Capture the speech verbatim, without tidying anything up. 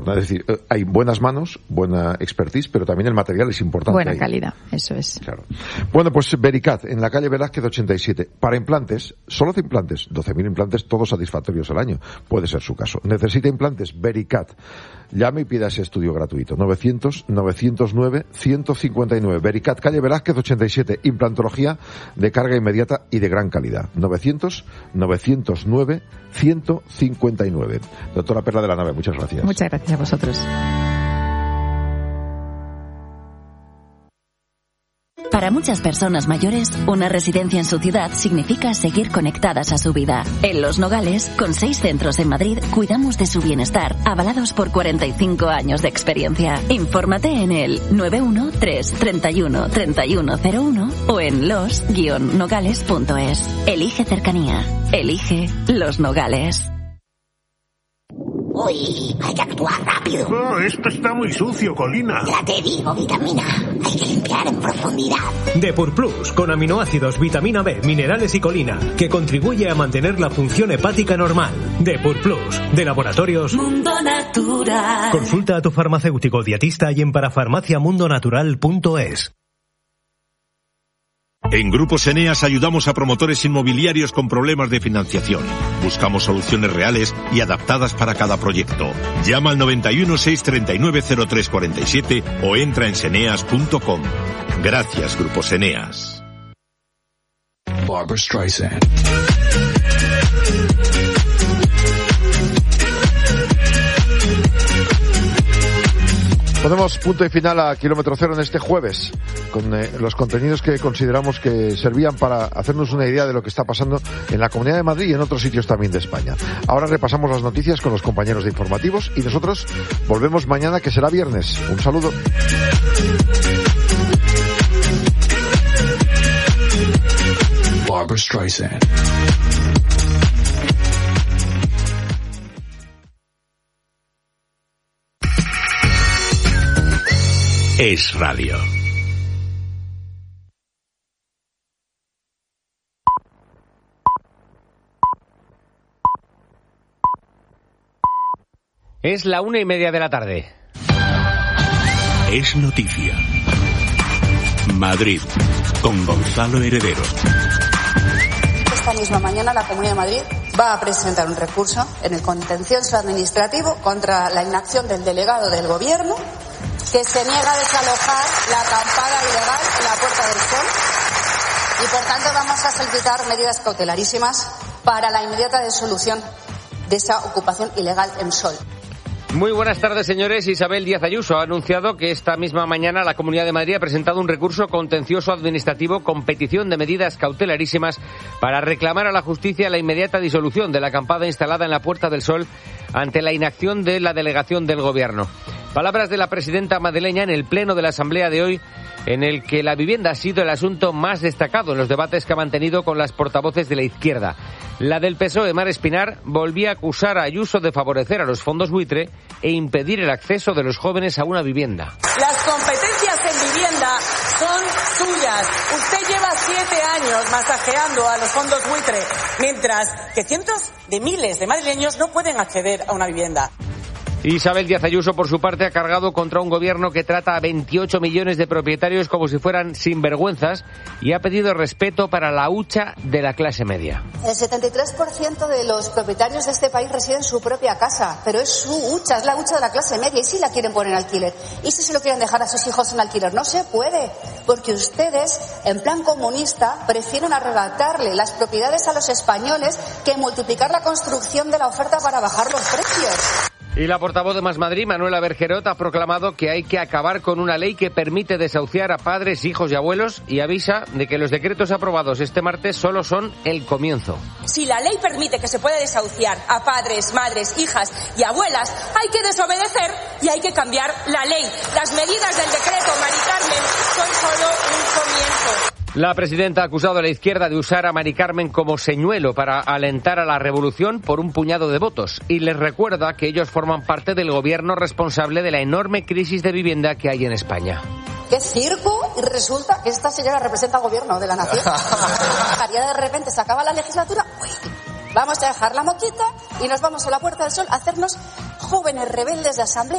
Es decir, hay buenas manos, buena expertise, pero también el material es importante. Buena ahí. calidad, eso es. Claro. Bueno, pues Vericat, en la calle Velázquez ochenta y siete. Para implantes, solo hace implantes, doce mil implantes, todos satisfactorios al año. Puede ser su caso. Necesita implantes, Vericat. Llame y pida ese estudio gratuito. novecientos, novecientos nueve, ciento cincuenta y nueve. Vericat, calle Velázquez ochenta y siete. Implantología de carga inmediata y de gran calidad. novecientos, novecientos nueve, ciento cincuenta y nueve. Doctora Perla de la Nave, muchas gracias. Muchas gracias a vosotros. Para muchas personas mayores, una residencia en su ciudad significa seguir conectadas a su vida. En Los Nogales, con seis centros en Madrid, cuidamos de su bienestar, avalados por cuarenta y cinco años de experiencia. Infórmate en el nueve uno tres, treinta y uno, treinta y uno cero uno o en los guion nogales punto es. Elige cercanía. Elige Los Nogales. Uy, hay que actuar rápido. Oh, esto está muy sucio, Colina. Ya te digo, vitamina. Hay que limpiar en profundidad. Depur Plus, con aminoácidos, vitamina B, minerales y colina, que contribuye a mantener la función hepática normal. Depur Plus, de Laboratorios Mundo Natural. Consulta a tu farmacéutico dietista y en parafarmacia mundo natural punto es. En Grupos Eneas ayudamos a promotores inmobiliarios con problemas de financiación. Buscamos soluciones reales y adaptadas para cada proyecto. Llama al noventa y uno, seiscientos treinta y nueve, cero tres cuarenta y siete o entra en seneas punto com. Gracias, Grupos Eneas. Barbra Streisand. Ponemos punto y final a Kilómetro Cero en este jueves, con eh, los contenidos que consideramos que servían para hacernos una idea de lo que está pasando en la Comunidad de Madrid y en otros sitios también de España. Ahora repasamos las noticias con los compañeros de informativos y nosotros volvemos mañana, que será viernes. Un saludo. Barbra Streisand. Es Radio. Es la una y media de la tarde. Es noticia. Madrid, con Gonzalo Heredero. Esta misma mañana la Comunidad de Madrid va a presentar un recurso en el contencioso administrativo contra la inacción del delegado del Gobierno, que se niega a desalojar la acampada ilegal en la Puerta del Sol, y por tanto vamos a solicitar medidas cautelarísimas para la inmediata disolución de esa ocupación ilegal en Sol. Muy buenas tardes, señores. Isabel Díaz Ayuso ha anunciado que esta misma mañana la Comunidad de Madrid ha presentado un recurso contencioso administrativo con petición de medidas cautelarísimas para reclamar a la justicia la inmediata disolución de la acampada instalada en la Puerta del Sol ante la inacción de la delegación del Gobierno. Palabras de la presidenta madrileña en el pleno de la Asamblea de hoy, en el que la vivienda ha sido el asunto más destacado en los debates que ha mantenido con las portavoces de la izquierda. La del P S O E, Mar Espinar, volvía a acusar a Ayuso de favorecer a los fondos buitre e impedir el acceso de los jóvenes a una vivienda. Las competencias en vivienda son suyas. Usted lleva siete años masajeando a los fondos buitre, mientras que cientos de miles de madrileños no pueden acceder a una vivienda. Isabel Díaz Ayuso, por su parte, ha cargado contra un gobierno que trata a veintiocho millones de propietarios como si fueran sinvergüenzas y ha pedido respeto para la hucha de la clase media. El setenta y tres por ciento de los propietarios de este país residen en su propia casa, pero es su hucha, es la hucha de la clase media, y si la quieren poner en alquiler, y si se lo quieren dejar a sus hijos en alquiler, no se puede, porque ustedes, en plan comunista, prefieren arrebatarle las propiedades a los españoles que multiplicar la construcción de la oferta para bajar los precios. Y la portavoz de Más Madrid, Manuela Bergerot, ha proclamado que hay que acabar con una ley que permite desahuciar a padres, hijos y abuelos, y avisa de que los decretos aprobados este martes solo son el comienzo. Si la ley permite que se pueda desahuciar a padres, madres, hijas y abuelas, hay que desobedecer y hay que cambiar la ley. Las medidas del decreto, Mari Carmen, son solo un comienzo. La presidenta ha acusado a la izquierda de usar a Mari Carmen como señuelo para alentar a la revolución por un puñado de votos y les recuerda que ellos forman parte del gobierno responsable de la enorme crisis de vivienda que hay en España. ¡Qué circo! Y resulta que esta señora representa al gobierno de la nación. Ya de repente se acaba la legislatura. Uy, vamos a dejar la moquita y nos vamos a la Puerta del Sol a hacernos jóvenes rebeldes de Asamblea